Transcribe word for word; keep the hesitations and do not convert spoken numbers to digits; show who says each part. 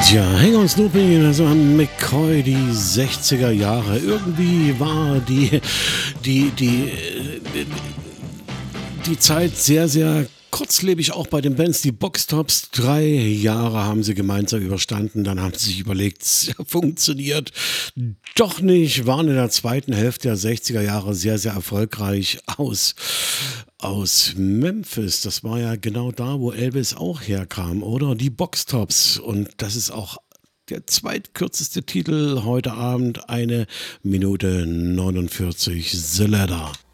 Speaker 1: Ja, Hang on Snoopy, das war McCoy, die sechziger Jahre. Irgendwie war die, die, die, die Zeit sehr, sehr kurzlebig, auch bei den Bands. Die Boxtops, drei Jahre haben sie gemeinsam überstanden. Dann haben sie sich überlegt, es funktioniert doch nicht. Waren in der zweiten Hälfte der sechziger Jahre sehr, sehr erfolgreich aus, aus Memphis. Das war ja genau da, wo Elvis auch herkam, oder? Die Boxtops. Und das ist auch der zweitkürzeste Titel heute Abend. Eine Minute neunundvierzig, The Ladder.